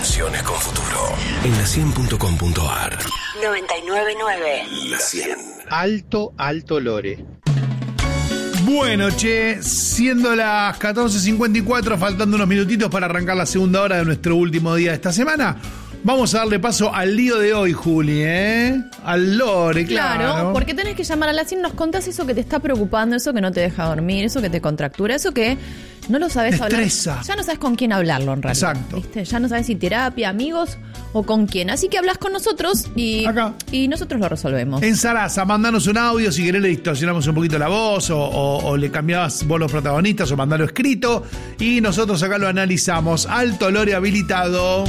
Canciones con futuro. En la100.com.ar. 99.9. La 100. Alto Lore. Bueno, che, siendo las 14:54, faltando unos minutitos para arrancar la segunda hora de nuestro último día de esta semana, vamos a darle paso al lío de hoy, Juli, al lore, claro. Porque tenés que llamar a la 100, nos contás eso que te está preocupando, eso que no te deja dormir, eso que te contractura, eso que no lo sabes hablar. Estresa. Ya no sabes con quién hablarlo en realidad. Exacto. ¿Viste? Ya no sabes si terapia, amigos o con quién. Así que hablas con nosotros y nosotros lo resolvemos. En Sarasa, mandanos un audio, si querés le distorsionamos un poquito la voz o le cambiabas vos los protagonistas o mandalo escrito y nosotros acá lo analizamos. Alto Lore habilitado.